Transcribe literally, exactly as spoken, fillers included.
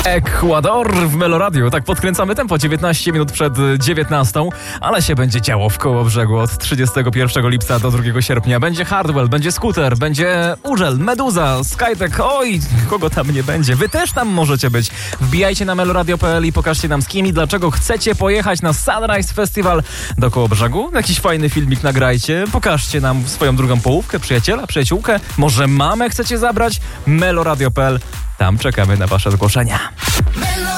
Ekwador w Meloradiu. Tak podkręcamy tempo dziewiętnaście minut przed dziewiętnastą, ale się będzie działo w Kołobrzegu od trzydziestego pierwszego lipca do drugiego sierpnia. Będzie Hardwell, będzie Scooter, będzie Urzel, Meduza, Skytek. Oj, kogo tam nie będzie. Wy też tam możecie być. Wbijajcie na meloradio kropka p l i pokażcie nam z kim i dlaczego chcecie pojechać na Sunrise Festival do Kołobrzegu. Jakiś fajny filmik nagrajcie. Pokażcie nam swoją drugą połówkę, przyjaciela, przyjaciółkę. Może mamę chcecie zabrać? meloradio kropka p l. Tam czekamy na wasze zgłoszenia.